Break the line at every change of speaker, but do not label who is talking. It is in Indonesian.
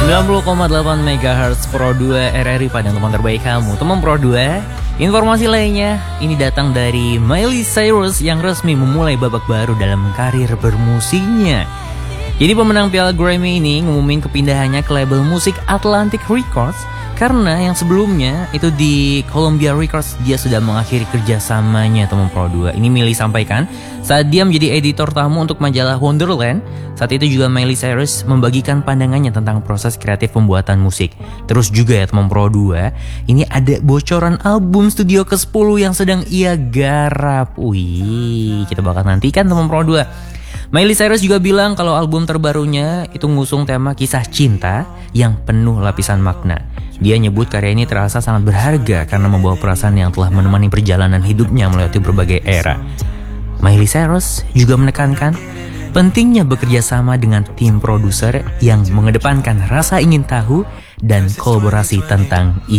90,8 MHz Pro 2 RRI Padang, teman terbaik kamu. Teman Pro 2, informasi lainnya ini datang dari Miley Cyrus yang resmi memulai babak baru dalam karir bermusiknya. Jadi pemenang Piala Grammy ini ngumumin kepindahannya ke label musik Atlantic Records karena yang sebelumnya itu di Columbia Records dia sudah mengakhiri kerjasamanya, teman Pro 2. Ini Miley sampaikan saat dia menjadi editor tamu untuk majalah Wonderland. Saat itu juga Miley Cyrus membagikan pandangannya tentang proses kreatif pembuatan musik. Terus juga ya teman Pro 2, ini ada bocoran album studio ke-10 yang sedang ia garap. Wih, kita bakal nantikan teman Pro 2. Miley Cyrus juga bilang kalau album terbarunya itu ngusung tema kisah cinta yang penuh lapisan makna. Dia nyebut karya ini terasa sangat berharga karena membawa perasaan yang telah menemani perjalanan hidupnya melewati berbagai era. Miley Cyrus juga menekankan pentingnya bekerja sama dengan tim produser yang mengedepankan rasa ingin tahu dan kolaborasi tentang